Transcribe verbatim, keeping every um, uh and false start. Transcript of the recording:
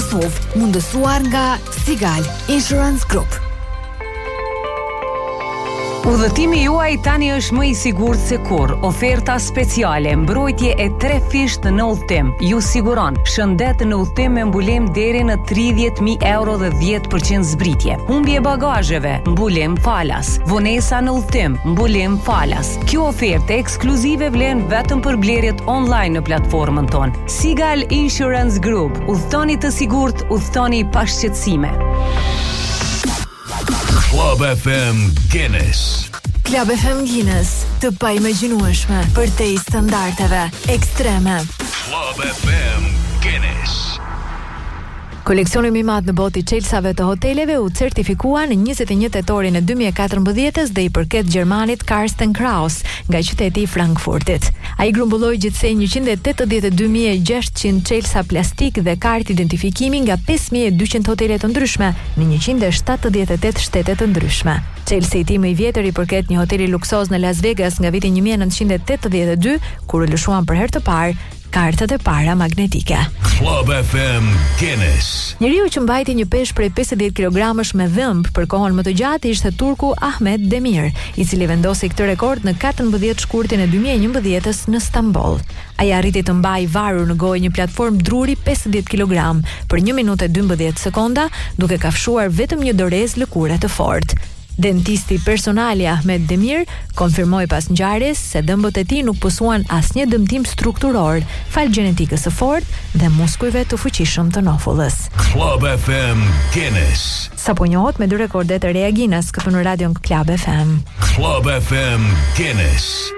Kosovë, mundësuar nga Sigal Insurance Group. Udhëtimi juaj tani është më i sigurt se kur. Oferta speciale, mbrojtje e tre fisht në udhëtim. Ju siguron shëndet në udhëtim me mbulim deri në tridhjetë mijë euro dhe dhjetë përqind zbritje. Humbje bagazheve, mbulim falas. Vonesa në udhëtim, mbulim falas. Kjo ofertë ekskluzive vlen vetëm për blerjet online në platformën tonë. Sigal Insurance Group. Udhëtoni të sigurt, udhëtoni pa shqetësime. Club F M Guinness. Club F M Guinness, të paimagjinueshme për te i standardeve ekstreme. Club F M Guinness. Koleksioni më i madh në botë i çelësave të hoteleve u certifikua në njëzet e një tetorin e dy mijë e katërmbëdhjetë dhe i përket gjermanit Karsten Kraus nga qyteti i Frankfurtit. Ai grumbulloi gjithsej njëqind e tetëdhjetë e dy mijë e gjashtëqind çelësa plastik dhe kartë identifikimi nga pesë mijë e dyqind hotele të ndryshme në njëqind e shtatëdhjetë e tetë shtete të ndryshme. Çelësi i tij më i vjetër i përket një hoteli luksoz në Las Vegas nga viti një mijë e nëntëqind e tetëdhjetë e dy, kur u lëshuan për herë të parë kartët e para magnetike. Club F M Guinness. Njeriu që mbajti një peshë prej pesëdhjetë kilogramësh me dhëmb për kohën më të gjatë ishte turku Ahmet Demir, i cili vendosi këtë rekord në katërmbëdhjetë shkurtin e dy mijë e njëmbëdhjetës në Stamboll. Ai arriti të mbajë varur në gojë një platformë druri pesëdhjetë kilogram për një minutë e dymbëdhjetë sekonda, duke kafshuar vetëm një dorezë lëkure të fortë. Dentisti personali Ahmet Demir konfirmoi pas ngjarjes se dëmbët e tij nuk posuan asnjë dëmtim strukturor, fal gjenetikës së fortë dhe muskujve të fuqishëm të nofullës. Club F M Guinness. Sapo njohët me dy rekordet e reja Guinness këtu në radion Club F M. Club F M Guinness.